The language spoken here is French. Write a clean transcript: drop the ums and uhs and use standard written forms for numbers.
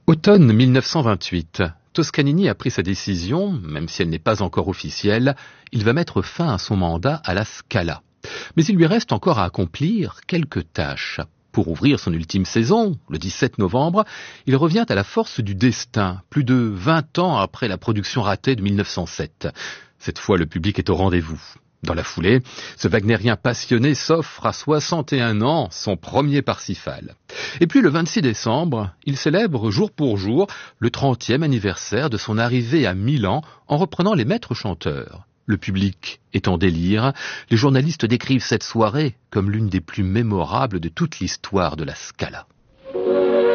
Automne 1928. Toscanini a pris sa décision, même si elle n'est pas encore officielle, il va mettre fin à son mandat à la Scala. Mais il lui reste encore à accomplir quelques tâches. Pour ouvrir son ultime saison, le 17 novembre, il revient à la force du destin, plus de 20 ans après la production ratée de 1907. Cette fois, le public est au rendez-vous. Dans la foulée, ce wagnérien passionné s'offre à 61 ans son premier Parsifal. Et puis le 26 décembre, il célèbre jour pour jour le 30e anniversaire de son arrivée à Milan en reprenant les maîtres chanteurs. Le public est en délire. Les journalistes décrivent cette soirée comme l'une des plus mémorables de toute l'histoire de la Scala.